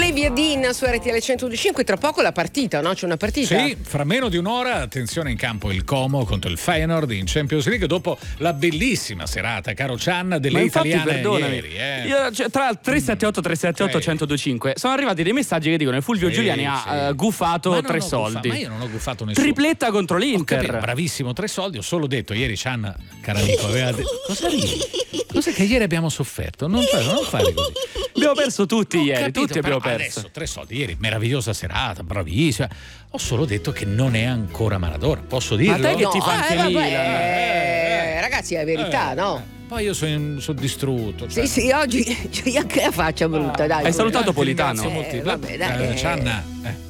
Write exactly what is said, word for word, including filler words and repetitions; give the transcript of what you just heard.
Xavier Dean su R T L centodue e cinque. Tra poco la partita, no? C'è una partita? Sì, fra meno di un'ora, attenzione in campo il Como contro il Feyenoord in Champions League dopo la bellissima serata, caro Gian, delle Ma infatti, italiane perdonami, ieri. Eh. Io, cioè, tra tre sette otto tre sette otto Sì. centodue e cinque sono arrivati dei messaggi che dicono che Fulvio Sì, Giuliani sì. ha uh, guffato Ma non tre ho guffato, soldi. ma io non ho guffato nessuno. Tripletta contro Ho l'Inter. capito, bravissimo, tre soldi. Ho solo detto ieri, Gian, caro amico, aveva detto. Cosa ridi? Cos'è che ieri abbiamo sofferto? Non fare, non fare così. Abbiamo perso tutti Ho ieri, capito, tutti abbiamo però perso. Adesso tre soldi ieri, meravigliosa serata, bravissima. Ho solo detto che non è ancora Maradona. Posso dirlo? Ma te che No, ti fa anche eh, vabbè, Milan? eh, ragazzi, è verità, Eh, no? Poi io sono, sono distrutto. Cioè. Sì, sì, oggi c'ho anche la faccia brutta, dai. Hai salutato Eh, ti Politano? ringrazio molti- Eh, vabbè, dai, Eh, eh. Gianna, eh.